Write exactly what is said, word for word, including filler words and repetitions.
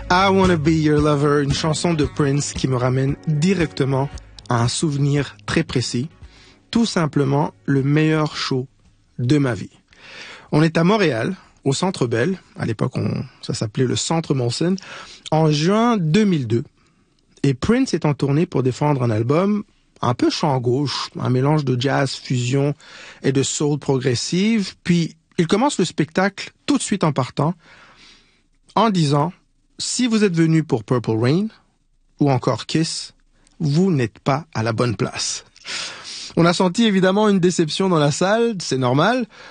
I Wanna Be Your Lover, une chanson de Prince qui me ramène directement à un souvenir très précis. Tout simplement le meilleur show de ma vie. On est à Montréal, au Centre Bell. À l'époque, on, ça s'appelait le Centre Molson. En juin deux mille deux. Et Prince est en tournée pour défendre un album un peu chant gauche, un mélange de jazz, fusion et de soul progressive. Puis, il commence le spectacle tout de suite en partant, en disant « Si vous êtes venu pour Purple Rain ou encore Kiss, vous n'êtes pas à la bonne place. » On a senti évidemment une déception dans la salle, c'est normal.